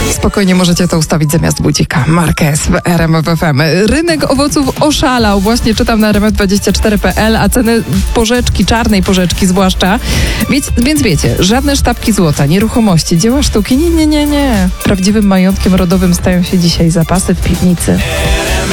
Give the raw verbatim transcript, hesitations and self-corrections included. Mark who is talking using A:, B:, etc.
A: Spokojnie możecie to ustawić zamiast budzika. Marquez w R M F F M. Rynek owoców oszalał. Właśnie czytam na R M F dwadzieścia cztery kropka p l, a ceny porzeczki, czarnej porzeczki zwłaszcza. Więc, więc wiecie, żadne sztabki złota, nieruchomości, dzieła sztuki. Nie, nie, nie, nie. Prawdziwym majątkiem rodowym stają się dzisiaj zapasy w piwnicy.